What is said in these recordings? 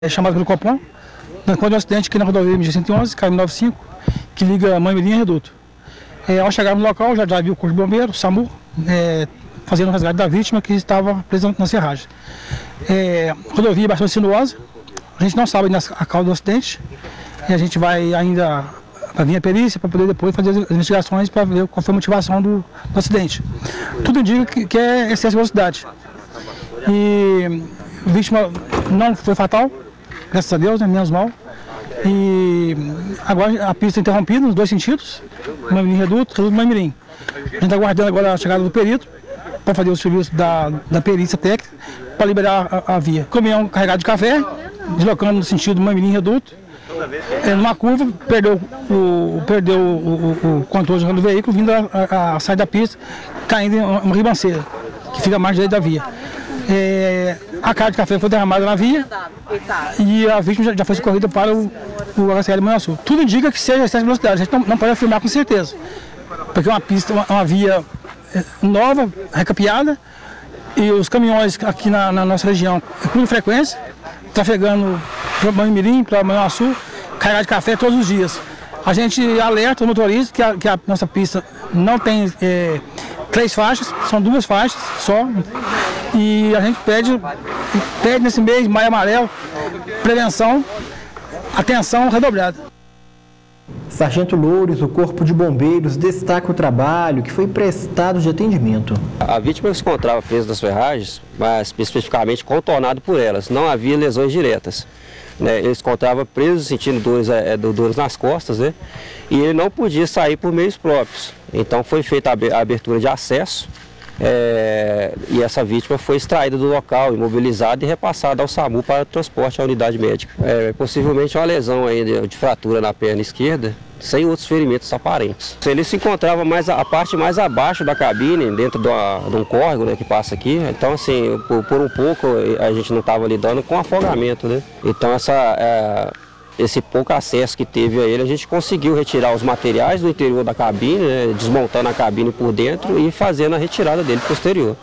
É chamado pelo Copom, quando um acidente aqui na rodovia MG-111, KM-95, que liga Mamirim e Reduto. Ao chegar no local, já viu o Corpo de Bombeiro, o SAMU, fazendo o resgate da vítima que estava presa na serragem. Rodovia bastante sinuosa, a gente não sabe ainda a causa do acidente, e a gente vai ainda vir a perícia para poder depois fazer as investigações para ver qual foi a motivação do acidente. Tudo indica que é excesso de velocidade. E a vítima não foi fatal, graças a Deus, menos mal. E agora a pista é interrompida nos dois sentidos, Mamirim Reduto, Reduto Mamirim. A gente está aguardando agora a chegada do perito para fazer o serviço da perícia técnica para liberar a via. Caminhão carregado de café, deslocando no sentido Mamirim Reduto. Numa curva, perdeu o controle do veículo, vindo a sair da pista, caindo em uma ribanceira, que fica à margem da via. A carga de café foi derramada na via e a vítima já foi socorrida para o HCL Manhuaçu. Tudo indica que seja excesso de velocidade, a gente não pode afirmar com certeza, porque é uma pista, uma via nova, recapeada, e os caminhões aqui na nossa região com frequência, trafegando para Mamirim, para Manhuaçu, carregado de café todos os dias. A gente alerta o motorista que a nossa pista não tem 3 faixas, são 2 faixas só. E a gente pede nesse mês, Maio Amarelo, prevenção, atenção redobrada. Sargento Loures, o Corpo de Bombeiros, destaca o trabalho que foi prestado de atendimento. A vítima se encontrava presa das ferragens, mas especificamente contornado por elas, não havia lesões diretas. Ele se encontrava preso, sentindo dores nas costas, e ele não podia sair por meios próprios. Então foi feita a abertura de acesso. E essa vítima foi extraída do local, imobilizada e repassada ao SAMU para transporte à unidade médica. Possivelmente uma lesão aí de fratura na perna esquerda, sem outros ferimentos aparentes. Ele se encontrava a parte mais abaixo da cabine, dentro de um córrego, que passa aqui. Então, assim, por um pouco a gente não estava lidando com afogamento, Então, esse pouco acesso que teve a ele, a gente conseguiu retirar os materiais do interior da cabine, desmontando a cabine por dentro e fazendo a retirada dele posterior.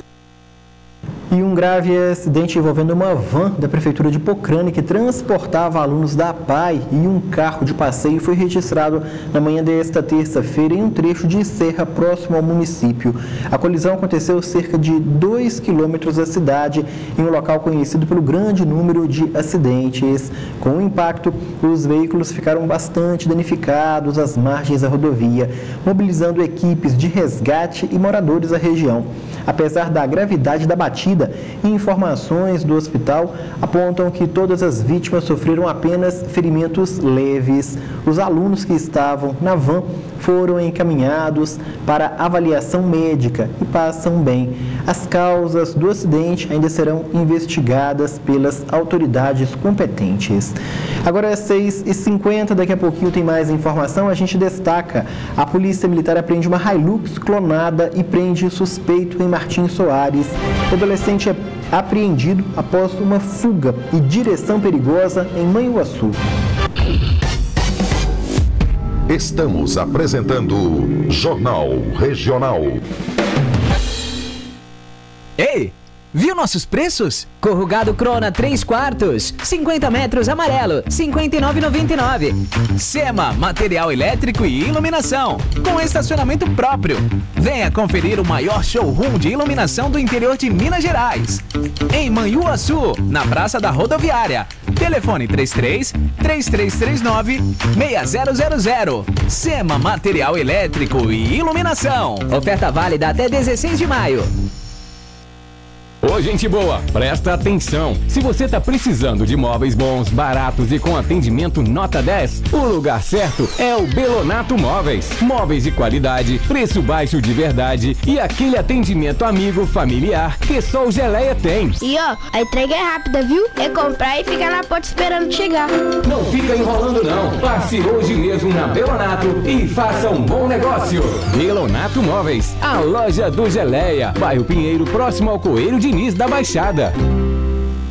E um grave acidente envolvendo uma van da Prefeitura de Pocrane que transportava alunos da APAE e um carro de passeio foi registrado na manhã desta terça-feira em um trecho de serra próximo ao município. A colisão aconteceu cerca de 2 quilômetros da cidade, em um local conhecido pelo grande número de acidentes. Com o impacto, os veículos ficaram bastante danificados às margens da rodovia, mobilizando equipes de resgate e moradores da região. Apesar da gravidade da batida, informações do hospital apontam que todas as vítimas sofreram apenas ferimentos leves. Os alunos que estavam na van foram encaminhados para avaliação médica e passam bem. As causas do acidente ainda serão investigadas pelas autoridades competentes. Agora é 6h50, daqui a pouquinho tem mais informação. A gente destaca: a Polícia Militar apreende uma Hilux clonada e prende suspeito em Martins Soares. O adolescente é apreendido após uma fuga e direção perigosa em Manhuaçu. Estamos apresentando Jornal Regional. Ei, viu nossos preços? Corrugado Crona 3/4, 50 metros amarelo, R$ 59,99. Sema, material elétrico e iluminação, com estacionamento próprio. Venha conferir o maior showroom de iluminação do interior de Minas Gerais. Em Manhuaçu, na Praça da Rodoviária. Telefone 33-3339-6000. Sema, material elétrico e iluminação. Oferta válida até 16 de maio. Ô, gente boa, presta atenção. Se você tá precisando de móveis bons, baratos e com atendimento nota 10, o lugar certo é o Belonato Móveis. Móveis de qualidade, preço baixo de verdade e aquele atendimento amigo, familiar que só o Geleia tem. E ó, a entrega é rápida, viu? É comprar e ficar na porta esperando chegar. Não fica enrolando não. Passe hoje mesmo na Belonato e faça um bom negócio. Belonato Móveis, a loja do Geleia, bairro Pinheiro, próximo ao Coelho Diniz da Baixada.